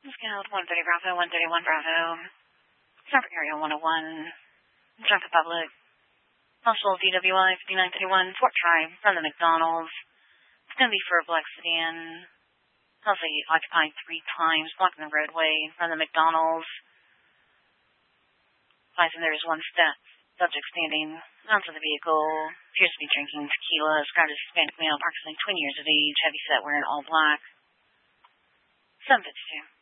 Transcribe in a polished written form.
Scout 130 Bravo, 131 Bravo. Traffic area 101. Traffic public. Possible DWI 5931 Fort Tribe from the McDonald's. It's going to be for a black sedan. Housley occupied 3 times, blocking the roadway from the McDonald's. Advising there is 1 step. Subject standing onto the vehicle. Appears to be drinking tequila. Described as Hispanic male, approximately 20 years of age. Heavy set, wearing all black. 752.